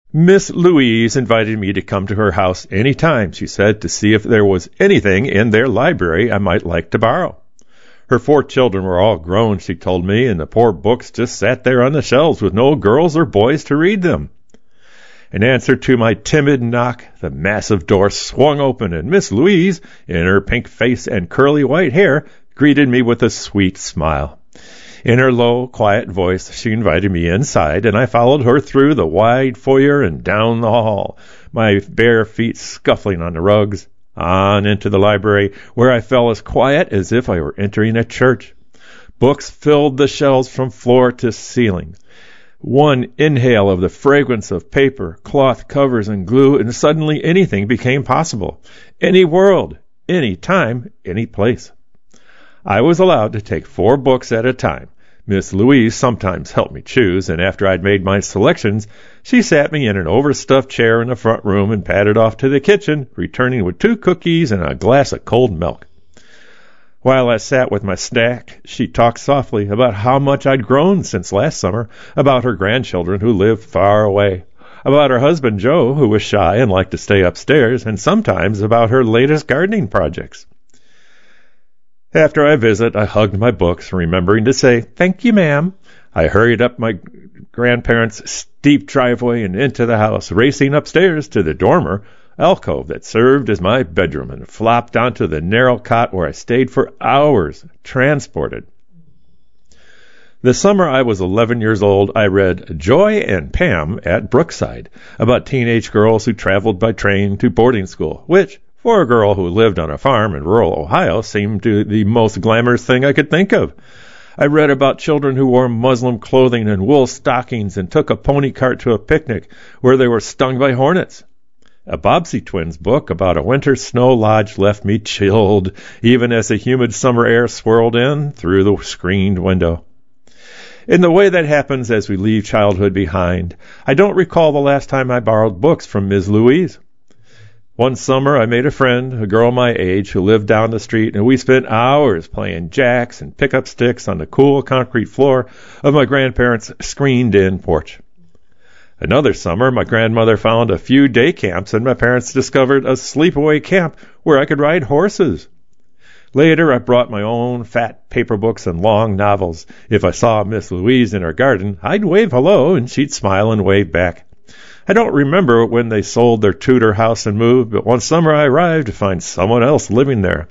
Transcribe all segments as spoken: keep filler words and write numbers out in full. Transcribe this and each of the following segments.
Miss Louise invited me to come to her house any time, she said, to see if there was anything in their library I might like to borrow. Her four children were all grown, she told me, and the poor books just sat there on the shelves with no girls or boys to read them. In answer to my timid knock, the massive door swung open, and Miss Louise, in her pink face and curly white hair, greeted me with a sweet smile. In her low, quiet voice, she invited me inside, and I followed her through the wide foyer and down the hall, my bare feet scuffling on the rugs, on into the library, where I felt as quiet as if I were entering a church. Books filled the shelves from floor to ceiling. One inhale of the fragrance of paper, cloth covers, and glue, and suddenly anything became possible. Any world, any time, any place. I was allowed to take four books at a time. Miss Louise sometimes helped me choose, and after I'd made my selections, she sat me in an overstuffed chair in the front room and padded off to the kitchen, returning with two cookies and a glass of cold milk. While I sat with my snack, she talked softly about how much I'd grown since last summer, about her grandchildren who lived far away, about her husband Joe, who was shy and liked to stay upstairs, and sometimes about her latest gardening projects. After I visit, I hugged my books, remembering to say, "Thank you, ma'am." I hurried up my grandparents' steep driveway and into the house, racing upstairs to the dormer alcove that served as my bedroom, and flopped onto the narrow cot where I stayed for hours, transported. The summer I was eleven years old, I read Joy and Pam at Brookside, about teenage girls who traveled by train to boarding school, which, for a girl who lived on a farm in rural Ohio, seemed to the most glamorous thing I could think of. I read about children who wore Muslim clothing and wool stockings and took a pony cart to a picnic where they were stung by hornets. A Bobbsey Twins book about a winter snow lodge left me chilled, even as the humid summer air swirled in through the screened window. In the way that happens as we leave childhood behind, I don't recall the last time I borrowed books from Miss Louise. One summer I made a friend, a girl my age, who lived down the street, and we spent hours playing jacks and pickup sticks on the cool concrete floor of my grandparents' screened-in porch. Another summer, my grandmother found a few day camps, and my parents discovered a sleepaway camp where I could ride horses. Later, I brought my own fat paper books and long novels. If I saw Miss Louise in her garden, I'd wave hello, and she'd smile and wave back. I don't remember when they sold their Tudor house and moved, but one summer I arrived to find someone else living there.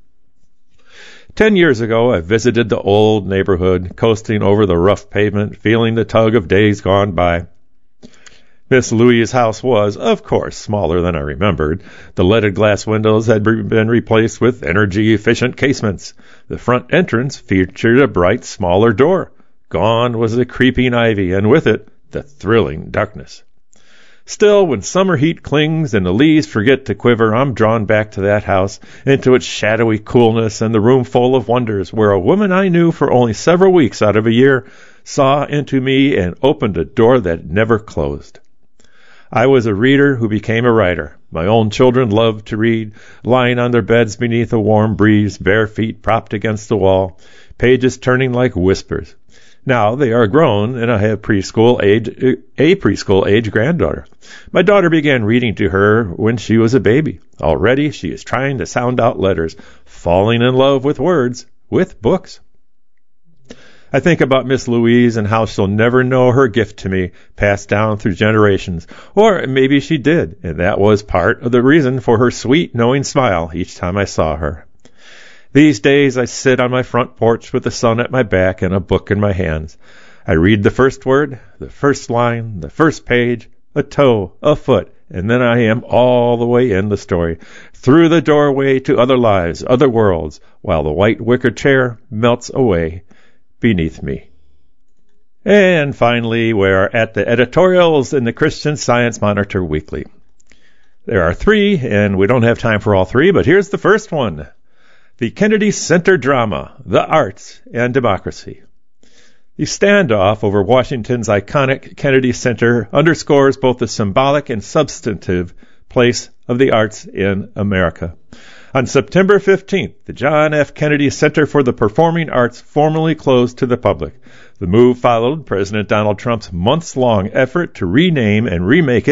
Ten years ago, I visited the old neighborhood, coasting over the rough pavement, feeling the tug of days gone by. Miss Louise's house was, of course, smaller than I remembered. The leaded glass windows had been replaced with energy-efficient casements. The front entrance featured a bright, smaller door. Gone was the creeping ivy, and with it, the thrilling darkness. Still, when summer heat clings and the leaves forget to quiver, I'm drawn back to that house, into its shadowy coolness and the room full of wonders, where a woman I knew for only several weeks out of a year saw into me and opened a door that never closed. I was a reader who became a writer. My own children loved to read, lying on their beds beneath a warm breeze, bare feet propped against the wall, pages turning like whispers. Now they are grown, and I have preschool age, a preschool age granddaughter. My daughter began reading to her when she was a baby. Already she is trying to sound out letters, falling in love with words, with books. I think about Miss Louise and how she'll never know her gift to me, passed down through generations. Or maybe she did, and that was part of the reason for her sweet, knowing smile each time I saw her. These days I sit on my front porch with the sun at my back and a book in my hands. I read the first word, the first line, the first page, a toe, a foot, and then I am all the way in the story, through the doorway to other lives, other worlds, while the white wicker chair melts away beneath me. And finally, we're at the editorials in the Christian Science Monitor Weekly. There are three, and we don't have time for all three, but here's the first one. The Kennedy Center Drama, The Arts and Democracy. The standoff over Washington's iconic Kennedy Center underscores both the symbolic and substantive place of the arts in America. On September fifteenth, the John F. Kennedy Center for the Performing Arts formally closed to the public. The move followed President Donald Trump's months-long effort to rename and remake it